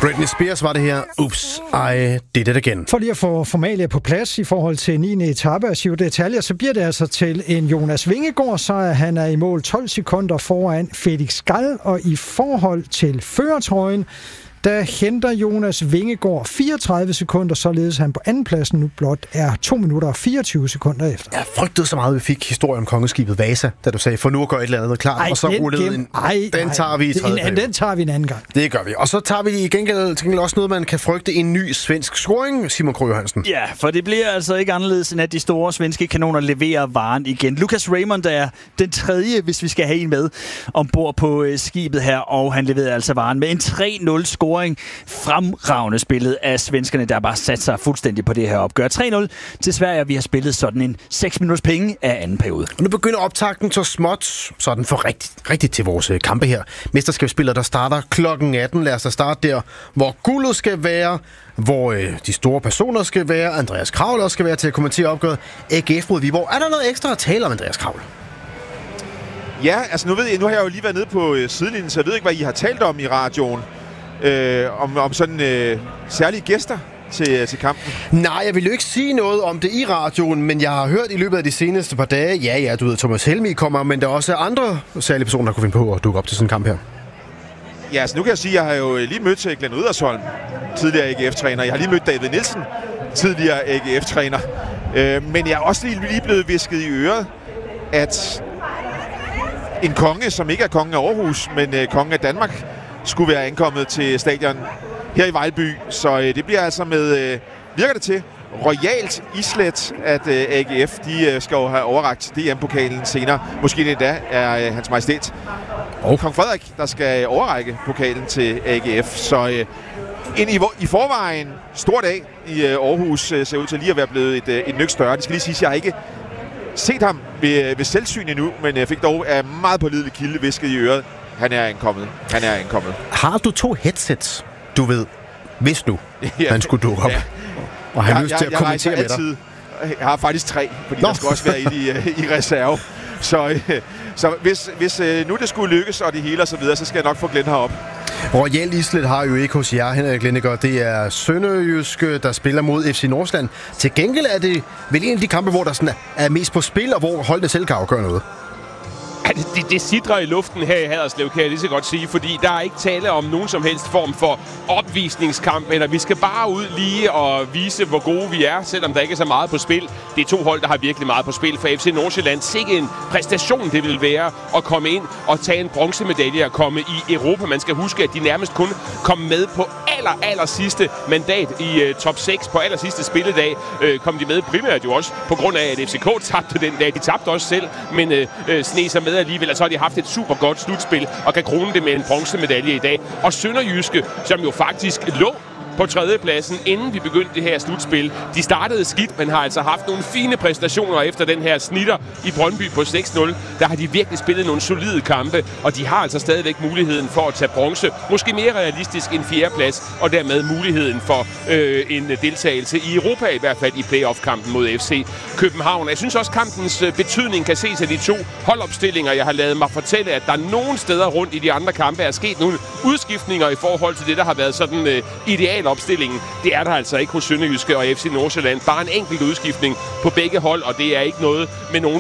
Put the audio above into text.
Britney Spears var det her. Oops, I did it again. For lige at få formalia på plads i forhold til 9. etape af Giro d'Italia, så bliver det altså til en Jonas Vingegaard, så han er i mål 12 sekunder foran Felix Gall, og i forhold til førertrøjen, der henter Jonas Vingegaard 34 sekunder, således han på andenpladsen nu blot er 2 minutter og 24 sekunder efter. Jeg frygtede så meget, vi fik historien om kongeskibet Vasa, da du sagde, for nu at gøre et eller andet klart, og så rullede den tager vi i tredje periode. Den tager vi en anden gang. Det gør vi. Og så tager vi i gengæld også noget, man kan frygte, en ny svensk scoring, Simon Krøyer Hansen. Ja, for det bliver altså ikke anderledes, end at de store svenske kanoner leverer varen igen. Lucas Raymond er den tredje, hvis vi skal have en med, ombord på skibet her, og han leverede altså varen med en 3-0 scoring. Fremragende spillet af svenskerne, der bare sat sig fuldstændig på det her opgør. 3-0 til Sverige, og vi har spillet sådan en 6 minutters penge af anden periode. Og nu begynder optakten så småt, sådan for rigtigt til vores kampe her. Mesterskabsspillet, der starter klokken 18. Lad os da starte der, hvor guldet skal være, hvor de store personer skal være, Andreas Kravl også skal være til at kommentere opgøret. AGF mod Viborg. Er der noget ekstra at tale om, Andreas Kravl? Ja, altså nu har jeg jo lige været nede på sidelinjen, så jeg ved ikke, hvad I har talt om i radioen. Om sådan særlige gæster til kampen? Nej, jeg vil jo ikke sige noget om det i radioen, men jeg har hørt i løbet af de seneste par dage, ja, du ved, Thomas Helmig kommer, men der er også andre særlige personer, der kunne finde på at dukke op til sådan en kamp her. Ja, altså nu kan jeg sige, at jeg har jo lige mødt Glenn Riddersholm, tidligere AGF-træner. Jeg har lige mødt David Nielsen, tidligere AGF-træner. Men jeg er også lige blevet visket i øret, at en konge, som ikke er kongen af Aarhus, men kongen af Danmark, skulle være ankommet til stadion her i Vejlby. Så det bliver altså med, virker det til, royalt islet, at AGF de skal jo have overrakt DM-pokalen senere. Måske det endda er hans majestæt Kong Frederik, der skal overrække pokalen til AGF. Så en i forvejen stor dag i Aarhus ser ud til lige at være blevet et nyk større. Det skal lige sige, at jeg ikke set ham ved selvsyn endnu, men jeg fik dog af meget pålidelig kilde visket i øret. Han er ankommet. Har du 2 headsets, du ved, hvis nu han skulle dukke op? Ja. Og han har lyst til at kommentere med dig? Jeg har faktisk 3, fordi der skal også være i reserve. Så hvis nu det skulle lykkes, og det hele og så videre, så skal jeg nok få Glenn herop. Royal Islet har jo ikke hos jer, Henrik Lindegaard. Det er Sønderjyske, der spiller mod FC Nordsjælland. Til gengæld er det vel en af de kampe, hvor der sådan er mest på spil, og hvor holdene selv kan afgøre noget. Det sidrer i luften her i Haderslev, kan jeg lige så godt sige, fordi der er ikke tale om nogen som helst form for opvisningskamp, eller vi skal bare ud lige og vise, hvor gode vi er, selvom der ikke er så meget på spil. Det er 2 hold, der har virkelig meget på spil for FC Nordsjælland. Sikke en præstation det vil være at komme ind og tage en bronzemedalje og komme i Europa. Man skal huske, at de nærmest kun kom med på aller sidste mandat i top 6 på aller sidste spilledag. Kom de med primært jo også på grund af, at FCK tabte den dag. De tabte også selv, men sne sig med alligevel, og så har de haft et super godt slutspil og kan krone det med en bronzemedalje i dag. Og Sønderjyske, som jo faktisk lå på 3. pladsen, inden vi begyndte det her slutspil. De startede skidt, men har altså haft nogle fine præstationer efter den her snitter i Brøndby på 6-0. Der har de virkelig spillet nogle solide kampe, og de har altså stadigvæk muligheden for at tage bronze. Måske mere realistisk end 4. plads, og dermed muligheden for en deltagelse i Europa, i hvert fald i playoff-kampen mod FC København. Jeg synes også, kampens betydning kan ses af de 2 holdopstillinger. Jeg har ladet mig fortælle, at der nogle steder rundt i de andre kampe er sket nogle udskiftninger i forhold til det, der har været sådan ideal opstillingen. Det er der altså ikke hos Sønderjyske og FC Nordsjælland. Bare en enkelt udskiftning på begge hold, og det er ikke noget med nogen